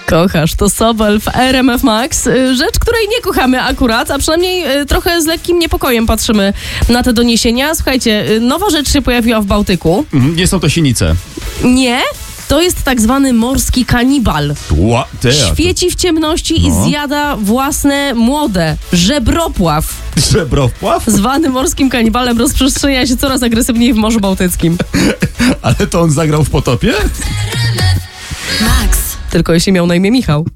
Kochasz, to Sobel w RMF Max. Rzecz, której nie kochamy akurat, a przynajmniej trochę z lekkim niepokojem patrzymy na te doniesienia. Słuchajcie, nowa rzecz się pojawiła w Bałtyku. Nie są to sinice. Nie, to jest tak zwany morski kanibal. Świeci w ciemności i zjada własne młode. Żebropław. Żebropław? Zwany morskim kanibalem rozprzestrzenia się coraz agresywniej w Morzu Bałtyckim. Ale to on zagrał w Potopie? Max. Tylko jeśli miał na imię Michał.